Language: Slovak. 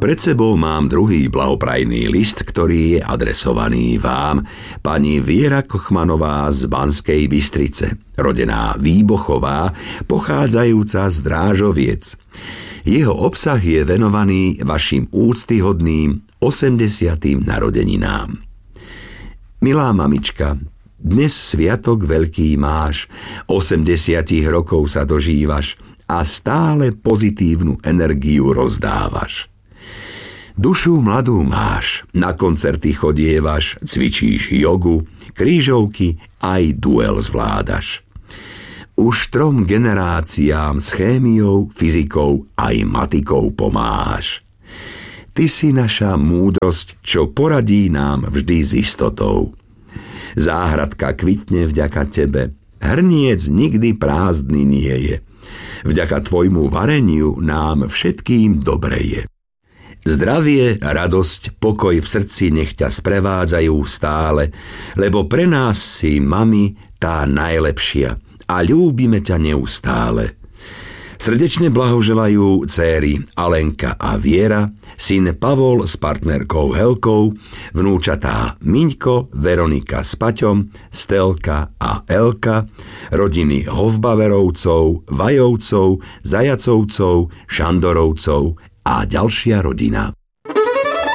Pred sebou mám druhý blahoprajný list, ktorý je adresovaný vám, pani Viera Kochmanová z Banskej Bystrice, rodená Výbochová, pochádzajúca z Drážoviec. Jeho obsah je venovaný vašim úctyhodným 80. narodeninám. Milá mamička, dnes sviatok veľký máš, 80 rokov sa dožívaš a stále pozitívnu energiu rozdávaš. Dušu mladú máš, na koncerty chodievaš, cvičíš jogu, krížovky, aj duel zvládaš. Už 3 generáciám s chémiou, fyzikou aj matikou pomáhaš. Ty si naša múdrosť, čo poradí nám vždy s istotou. Záhradka kvitne vďaka tebe, hrniec nikdy prázdny nie je. Vďaka tvojmu vareniu nám všetkým dobre je. Zdravie, radosť, pokoj v srdci nech ťa sprevádzajú stále, lebo pre nás si, mami, tá najlepšia a ľúbime ťa neustále. Srdečne blahoželajú céry Alenka a Viera, syn Pavol s partnerkou Helkou, vnúčatá Miňko, Veronika s Paťom, Stelka a Elka, rodiny Hofbaverovcov, Vajovcov, Zajacovcov, Šandorovcov a ďalšia rodina.